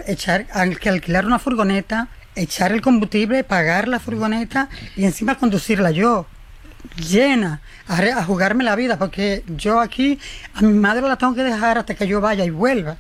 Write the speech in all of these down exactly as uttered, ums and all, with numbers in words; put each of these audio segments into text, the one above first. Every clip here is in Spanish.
echar, al que alquilar una furgoneta, echar el combustible, pagar la furgoneta y encima conducirla yo, llena, a, a jugarme la vida, porque yo aquí a mi madre la tengo que dejar hasta que yo vaya y vuelva.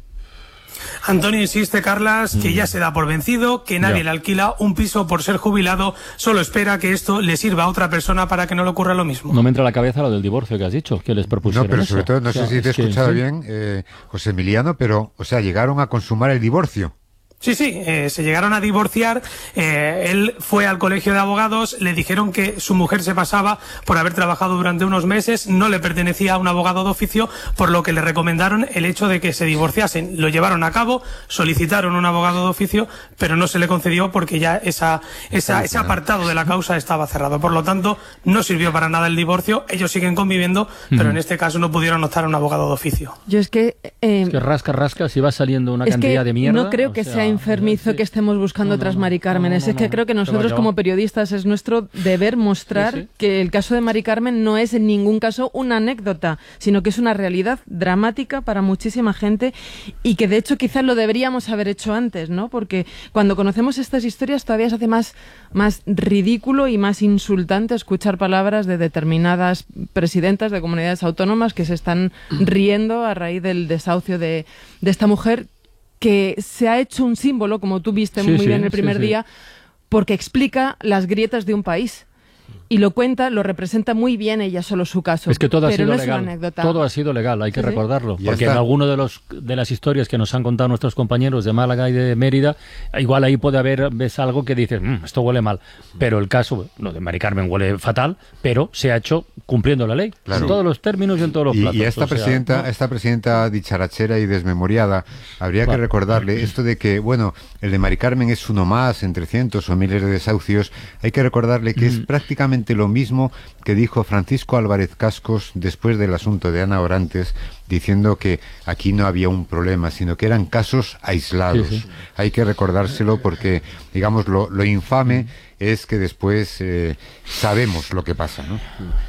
Antonio insiste, Carlas, que ya se da por vencido, que nadie ya. le alquila un piso por ser jubilado, solo espera que esto le sirva a otra persona para que no le ocurra lo mismo. No me entra a la cabeza lo del divorcio que has dicho, que les propusieron. No, pero eso. sobre todo, no o sea, sé si te he escuchado que, bien, eh, José Emiliano, pero, o sea, llegaron a consumar el divorcio. Sí, sí, eh, se llegaron a divorciar, eh, él fue al colegio de abogados, le dijeron que su mujer se pasaba por haber trabajado durante unos meses, no le pertenecía a un abogado de oficio, por lo que le recomendaron el hecho de que se divorciasen. Lo llevaron a cabo, solicitaron un abogado de oficio, pero no se le concedió porque ya esa, esa, ese apartado de la causa estaba cerrado. Por lo tanto, no sirvió para nada el divorcio, ellos siguen conviviendo, pero en este caso no pudieron optar a un abogado de oficio. Yo es que... Eh, es que rasca, rasca, si va saliendo una es cantidad que de mierda... No creo que sea, sea enfermizo sí. que estemos buscando no, no, otras Mari Cármenes. No, no, no, es que creo que nosotros no, como periodistas es nuestro deber mostrar sí, sí. que el caso de Mari Carmen no es en ningún caso una anécdota, sino que es una realidad dramática para muchísima gente y que de hecho quizás lo deberíamos haber hecho antes, ¿no? Porque cuando conocemos estas historias todavía se hace más, más ridículo y más insultante escuchar palabras de determinadas presidentas de comunidades autónomas que se están riendo a raíz del desahucio de, de esta mujer, que se ha hecho un símbolo, como tú viste sí, muy sí, bien el primer sí, día, porque explica las grietas de un país. Y lo cuenta, lo representa muy bien ella solo su caso. Es que todo ha pero sido no legal. Es una anécdota. Todo ha sido legal, hay que sí, recordarlo. Sí. Porque en alguno de los de las historias que nos han contado nuestros compañeros de Málaga y de Mérida, igual ahí puede haber ves algo que dices, mmm, esto huele mal. Pero el caso, lo de Mari Carmen huele fatal, pero se ha hecho cumpliendo la ley. Claro. En todos los términos y en todos los plazos. Y, y esta, o sea, presidenta, ¿no? esta presidenta dicharachera y desmemoriada, habría vale. que recordarle esto de que, bueno, el de Mari Carmen es uno más entre cientos o miles de desahucios. Hay que recordarle que mm. es prácticamente lo mismo que dijo Francisco Álvarez Cascos después del asunto de Ana Orantes, diciendo que aquí no había un problema, sino que eran casos aislados. Sí, sí. Hay que recordárselo porque, digamos, lo, lo infame es que después eh, sabemos lo que pasa, ¿no?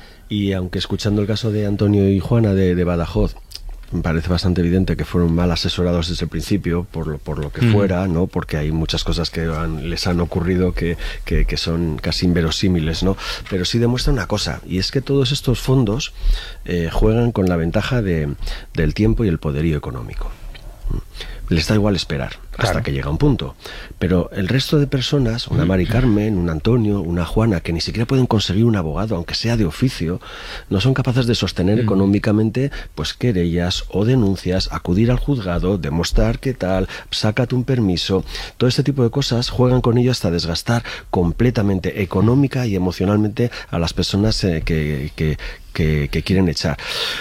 Y aunque escuchando el caso de Antonio y Juana de, de Badajoz, me parece bastante evidente que fueron mal asesorados desde el principio, por lo, por lo que mm. fuera, ¿no? Porque hay muchas cosas que han, les han ocurrido que, que, que son casi inverosímiles, ¿no? Pero sí demuestra una cosa, y es que todos estos fondos eh, juegan con la ventaja de, del tiempo y el poderío económico. Les da igual esperar hasta claro. que llega un punto, pero el resto de personas, una Mari Carmen, un Antonio, una Juana, que ni siquiera pueden conseguir un abogado, aunque sea de oficio, no son capaces de sostener mm. económicamente pues querellas o denuncias, acudir al juzgado, demostrar qué tal, sácate un permiso, todo este tipo de cosas juegan con ello hasta desgastar completamente económica y emocionalmente a las personas eh, que, que, que, que quieren echar.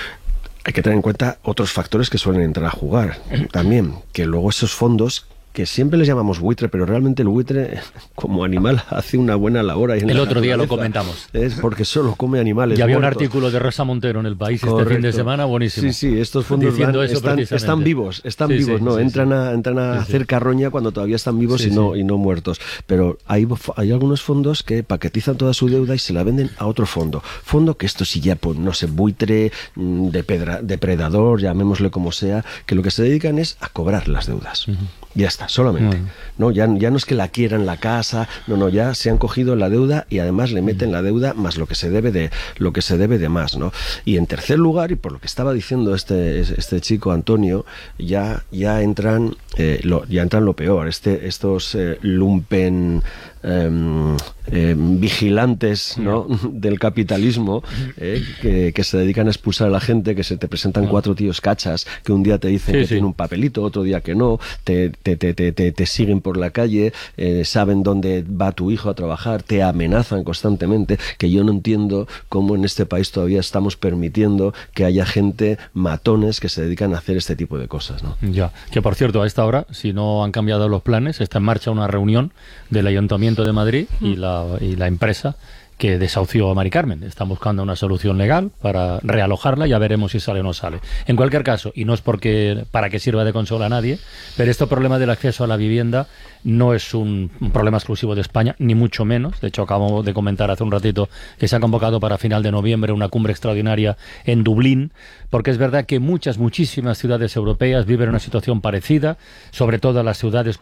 Hay que tener en cuenta otros factores que suelen entrar a jugar también, que luego esos fondos, que siempre les llamamos buitre, pero realmente el buitre como animal hace una buena labor ahí en el la otro día lo naturaleza. comentamos. Es porque solo come animales. Y había muertos. Un artículo de Rosa Montero en El País Correcto. Este fin de semana buenísimo. Sí, sí, estos fondos van, eso están, están vivos, están sí, vivos, sí, no, sí, entran sí. a entran a sí, hacer sí. carroña cuando todavía están vivos sí, y no sí. y no muertos. Pero hay hay algunos fondos que paquetizan toda su deuda y se la venden a otro fondo. Fondo que esto sí ya, pues, no sé, buitre, de pedra, depredador, llamémosle como sea, que lo que se dedican es a cobrar las deudas. Uh-huh. Ya está, solamente. Uh-huh. No, ya, ya no es que la quieran la casa, no, no, ya se han cogido la deuda y además le meten la deuda más lo que se debe de lo que se debe de más, ¿no? Y en tercer lugar, y por lo que estaba diciendo este este chico Antonio, ya ya entran eh, lo, ya entran lo peor, este estos eh, lumpen eh, eh, vigilantes, ¿no? del capitalismo eh, que, que se dedican a expulsar a la gente, que se te presentan cuatro tíos cachas que un día te dicen sí, que sí. tiene un papelito, otro día que no, te te te te, te, te siguen por la calle, eh, saben dónde va tu hijo a trabajar, te amenazan constantemente, que yo no entiendo cómo en este país todavía estamos permitiendo que haya gente matones que se dedican a hacer este tipo de cosas, ¿no? Ya, que por cierto, a esta hora, si no han cambiado los planes, está en marcha una reunión del Ayuntamiento de Madrid y la, y la empresa que desahució a Mari Carmen. Están buscando una solución legal para realojarla, ya veremos si sale o no sale. En cualquier caso, y no es porque para que sirva de consuelo a nadie, pero este problema del acceso a la vivienda no es un, un problema exclusivo de España, ni mucho menos. De hecho, acabamos de comentar hace un ratito que se ha convocado para final de noviembre una cumbre extraordinaria en Dublín, porque es verdad que muchas, muchísimas ciudades europeas viven una situación parecida, sobre todo las ciudades